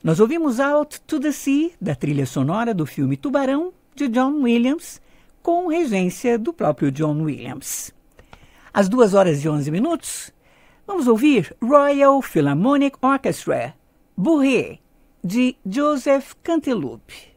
Nós ouvimos Out to the Sea, da trilha sonora do filme Tubarão, de John Williams, com regência do próprio John Williams. Às 2h11, vamos ouvir Royal Philharmonic Orchestra, Bourrée, de Joseph Canteloup.